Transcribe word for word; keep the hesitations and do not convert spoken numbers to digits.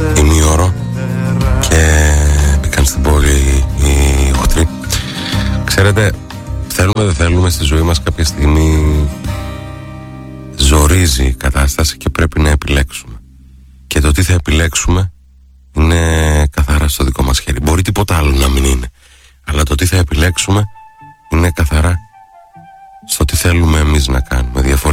ημίωρο και μπήκαν στην πόλη οι οχτροί. Ξέρετε, θέλουμε δεν θέλουμε, στη ζωή μας κάποια στιγμή ζορίζει η κατάσταση και πρέπει να επιλέξουμε. Και το τι θα επιλέξουμε είναι καθαρά στο δικό μας χέρι. Μπορεί τίποτα άλλο να μην είναι, αλλά το τι θα επιλέξουμε είναι καθαρά στο τι θέλουμε εμείς να κάνουμε. Διαφορετικά